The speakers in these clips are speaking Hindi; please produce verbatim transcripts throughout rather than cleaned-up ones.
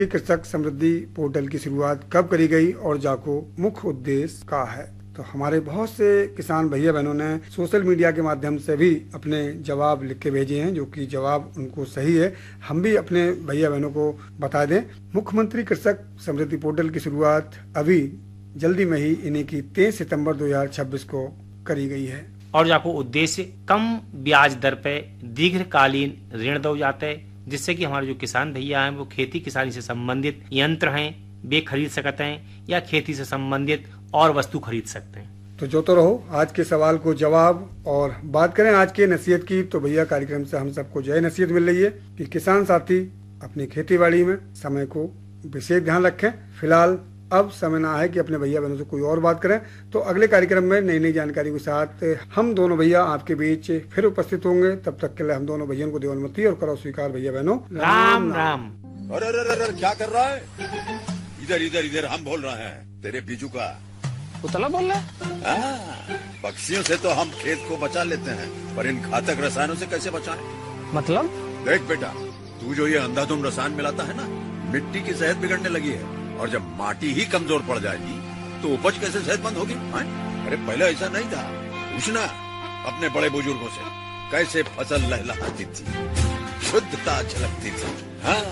कृषक समृद्धि पोर्टल की शुरुआत कब करी गई और जाको मुख्य उद्देश्य क्या है? तो हमारे बहुत से किसान भैया बहनों ने सोशल मीडिया के माध्यम से भी अपने जवाब लिख के भेजे हैं, जो कि जवाब उनको सही है। हम भी अपने भैया बहनों को बता दें, मुख्यमंत्री कृषक समृद्धि पोर्टल की शुरुआत अभी जल्दी में ही इन्हीं की तेईस सितंबर दो हजार छब्बीस को करी गई है। और जाको उद्देश्य कम ब्याज दर पे दीर्घकालीन ऋण दो जाते हैं, जिससे कि हमारे जो किसान भैया हैं वो खेती किसानी से संबंधित यंत्र हैं वे खरीद सकते हैं या खेती से संबंधित और वस्तु खरीद सकते हैं। तो जो तो रहो आज के सवाल को जवाब। और बात करें आज के नसीहत की, तो भैया कार्यक्रम से हम सबको जो है नसीहत मिल रही है कि किसान साथी अपनी खेती बाड़ी में समय को विशेष ध्यान रखें। फिलहाल अब समय ना है कि अपने भैया बहनों से कोई और बात करें। तो अगले कार्यक्रम में नई नई जानकारी के साथ हम दोनों भैया आपके बीच फिर उपस्थित होंगे। तब तक के लिए हम दोनों भैया को देव अनुमति और करो स्वीकार भैया बहनों। राम राम। अरे अरे अरे क्या कर रहा है? इधर इधर इधर हम बोल रहे हैं तेरे बीजू का। उतला बोल रहा है? पक्षियों से तो हम खेत को बचा लेते हैं, पर इन घातक रसायनों से कैसे बचाएं? मतलब? देख बेटा, तू जो ये अंधाधुंध रसायन मिलाता है ना, मिट्टी की सेहत बिगड़ने लगी है। और जब माटी ही कमजोर पड़ जाएगी तो उपज कैसे सेहतमंद होगी? अरे पहले ऐसा नहीं था। पूछना अपने बड़े बुजुर्गों से, कैसे फसल लहलहाती थी, शुद्धता झलकती थी। हाँ,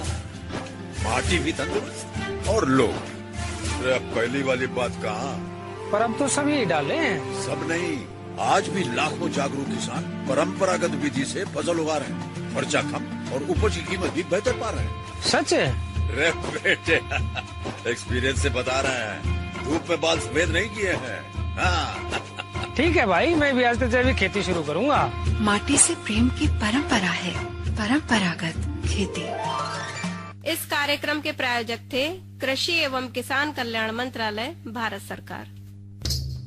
माटी भी तंदुरुस्त और लोग। अरे अब पहली वाली बात कहाँ? पर अब तो सभी डाले हैं। सब नहीं, आज भी लाखों जागरूक किसान परंपरागत विधि से फसल उगा रहे हैं। खर्चा कम और उपज की कीमत भी बेहतर पा रहे हैं। सच है? रे बेटे, एक्सपीरियंस से बता रहे हैं, धूप में बाल सफेद नहीं किए हैं। हाँ। ठीक है भाई, मैं भी आज से जैविक खेती शुरू करूंगा। माटी से प्रेम की परंपरा है परंपरागत खेती। इस कार्यक्रम के प्रायोजक थे कृषि एवं किसान कल्याण मंत्रालय, भारत सरकार।